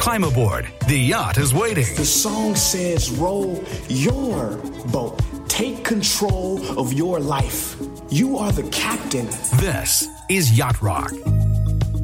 Climb aboard. The yacht is waiting. The song says, row your boat. Take control of your life. You are the captain. This is Yacht Rock.